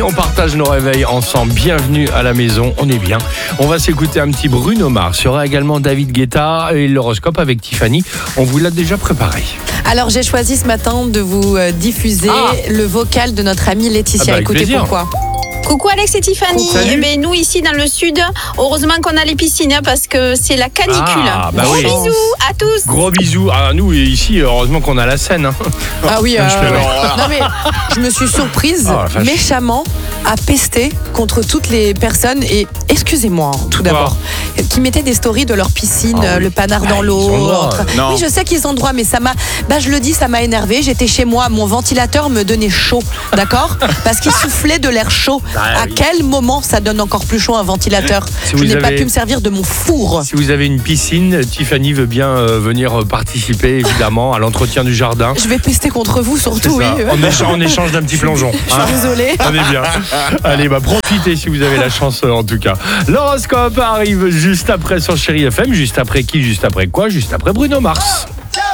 On partage nos réveils ensemble. Bienvenue à la maison, on est bien. On va s'écouter un petit Bruno Mars. Il y aura également David Guetta et l'horoscope avec Tiffany. On vous l'a déjà préparé. Alors j'ai choisi ce matin de vous diffuser le vocal de notre amie Laetitia. Avec Écoutez plaisir. pourquoi. Coucou Alex et Tiffany. Salut. Eh ben, nous ici dans le sud, heureusement qu'on a les piscines parce que c'est la canicule. Bah Gros oui. bisous à tous. Gros bisous à nous et ici, heureusement qu'on a la scène. Hein. Ah oui, Je plaisante. non mais je me suis surprise Oh, la vache. méchamment à pester contre toutes les personnes et excusez-moi tout d'abord qui mettaient des stories de leur piscine, Ah oui. le panard Ah, dans ils ont le droit. l'autre. Non. Oui, je sais qu'ils ont le droit, mais ça m'a énervé. J'étais chez moi, mon ventilateur me donnait chaud, d'accord, parce qu'il soufflait de l'air chaud. Ah À oui. quel moment ça donne encore plus chaud un ventilateur? Si Je vous n'ai pas avez- pu me servir de mon four. Si vous avez une piscine, Tiffany veut bien venir participer évidemment à l'entretien du jardin. Je vais pester contre vous C'est surtout, ça. oui. En échange d'un petit plongeon. Je suis désolée. On est bien. Allez, profitez si vous avez la chance en tout cas. L'horoscope arrive juste après sur Chérie FM. Juste après qui? Juste après quoi? Juste après Bruno Mars.